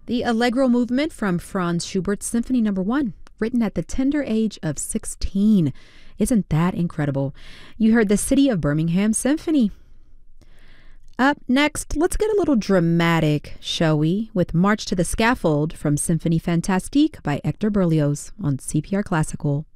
The Allegro movement from Franz Schubert's Symphony No. 1, written at the tender age of 16. Isn't that incredible? You heard the City of Birmingham Symphony. Up next, let's get a little dramatic, shall we, with March to the Scaffold from Symphonie Fantastique by Hector Berlioz on CPR Classical.